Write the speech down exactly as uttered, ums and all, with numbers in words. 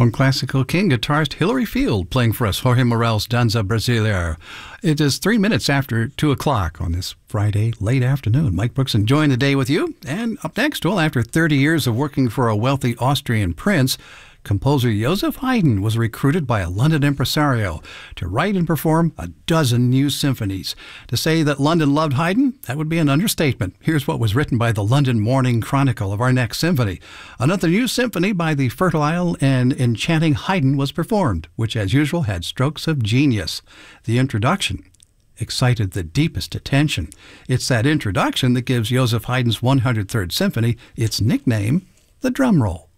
On Classical King, guitarist Hilary Field playing for us Jorge Morel's Danza Brasileira. It is three minutes after two o'clock on this Friday late afternoon. Mike Brooks enjoying the day with you. And up next, well, after thirty years of working for a wealthy Austrian prince, composer Joseph Haydn was recruited by a London impresario to write and perform a dozen new symphonies. To say that London loved Haydn, that would be an understatement. Here's what was written by the London Morning Chronicle of our next symphony. Another new symphony by the fertile and enchanting Haydn was performed, which as usual had strokes of genius. The introduction excited the deepest attention. It's that introduction that gives Joseph Haydn's one hundred third Symphony its nickname, the drum roll.